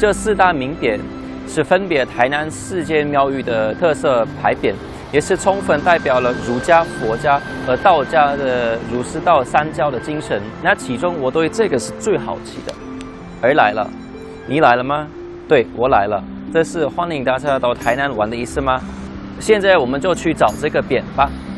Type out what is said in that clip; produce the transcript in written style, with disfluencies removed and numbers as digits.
这4大名匾是分别台南4间庙宇的特色牌匾，也是充分代表了儒家、佛家和道家的儒释道三教的精神。那其中我对这个是最好奇的。而来了，你来了吗？对，我来了。这是欢迎大家到台南玩的意思吗？现在我们就去找这个匾吧。